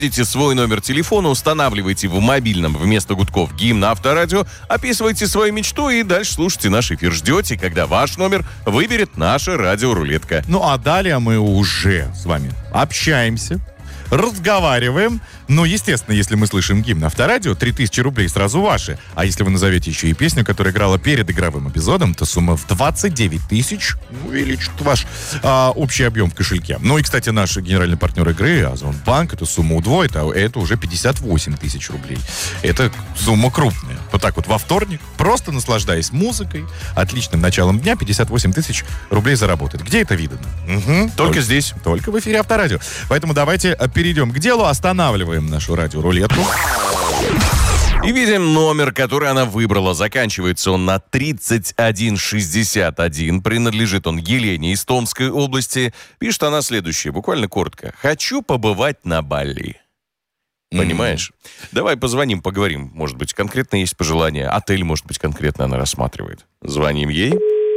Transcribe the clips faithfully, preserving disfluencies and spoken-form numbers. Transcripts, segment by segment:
Вводите свой номер телефона, устанавливайте в мобильном вместо гудков гимн Авторадио, описывайте свою мечту и дальше слушайте наш эфир. Ждете, когда ваш номер выберет наша радиорулетка. Ну а далее мы уже с вами общаемся, разговариваем. Ну, естественно, если мы слышим гимн Авторадио, три тысячи рублей сразу ваши. А если вы назовете еще и песню, которая играла перед игровым эпизодом, то сумма в двадцать девять тысяч увеличит ваш а, общий объем в кошельке. Ну и, кстати, наш генеральный партнер игры Озонбанк эту сумму удвоит, а это уже пятьдесят восемь тысяч рублей. Это сумма крупная. Вот так вот во вторник, просто наслаждаясь музыкой, отличным началом дня, пятьдесят восемь тысяч рублей заработать. Где это видано? Угу. Только, только здесь. Только в эфире Авторадио. Поэтому давайте перейдем к делу, останавливаем нашу радиорулетку. И видим номер, который она выбрала. Заканчивается он на тридцать один шестьдесят один. Принадлежит он Елене из Томской области. Пишет она следующее, буквально коротко. «Хочу побывать на Бали». Понимаешь? Mm-hmm. Давай позвоним, поговорим. Может быть, конкретно есть пожелания. Отель, может быть, конкретно она рассматривает. Звоним ей.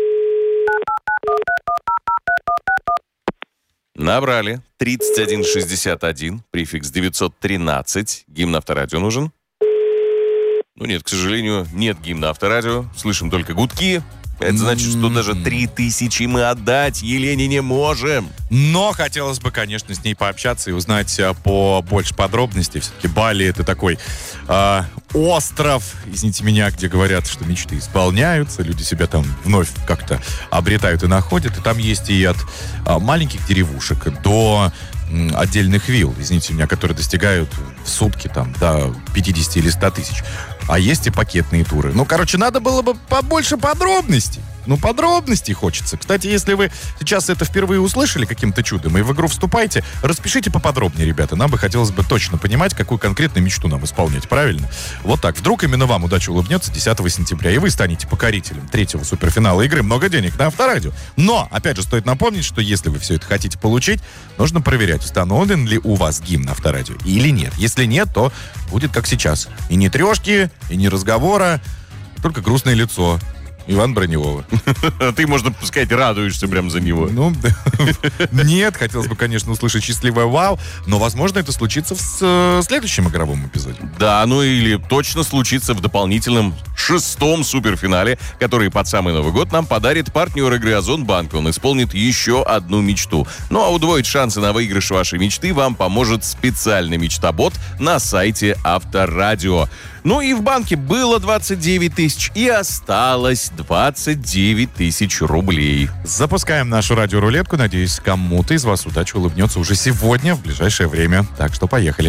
Набрали. тридцать один шестьдесят один, префикс девятьсот тринадцать. Гимн Авторадио нужен? Ну нет, к сожалению, нет гимна Авторадио. Слышим только гудки. Это значит, что даже три тысячи мы отдать Елене не можем. Но хотелось бы, конечно, с ней пообщаться и узнать побольше подробностей. Все-таки Бали — это такой э, остров, извините меня, где говорят, что мечты исполняются, люди себя там вновь как-то обретают и находят. И там есть и от э, маленьких деревушек до м, отдельных вилл, извините меня, которые достигают в сутки там до пятьдесят или сто тысяч. А есть и пакетные туры. Ну, короче, надо было бы побольше подробностей. Ну, подробностей хочется. Кстати, если вы сейчас это впервые услышали каким-то чудом и в игру вступаете, распишите поподробнее, ребята. Нам бы хотелось бы точно понимать, какую конкретную мечту нам исполнять, правильно? Вот так. Вдруг именно вам удача улыбнется десятого сентября, и вы станете покорителем третьего суперфинала игры «Много денег» на Авторадио. Но, опять же, стоит напомнить, что если вы все это хотите получить, нужно проверять, установлен ли у вас гимн Авторадио или нет. Если нет, то будет как сейчас. И не трешки, и не разговора, только грустное лицо Ивана Броневого. Ты, можно сказать, радуешься прям за него. Ну, нет, хотелось бы, конечно, услышать счастливое вау, но, возможно, это случится в следующем игровом эпизоде. Да, ну или точно случится в дополнительном шестом суперфинале, который под самый Новый год нам подарит партнер игры Озонбанк. Он исполнит еще одну мечту. Ну а удвоить шансы на выигрыш вашей мечты вам поможет специальный мечтобот на сайте Авторадио. Ну и в банке было двадцать девять тысяч, и осталось двадцать девять тысяч рублей. Запускаем нашу радиорулетку. Надеюсь, кому-то из вас удача улыбнется уже сегодня, в ближайшее время. Так что поехали.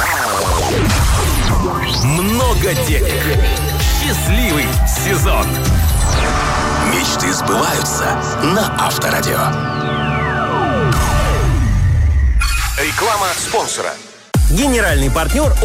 Много денег. Счастливый сезон. Мечты сбываются на Авторадио. Реклама спонсора. Генеральный партнер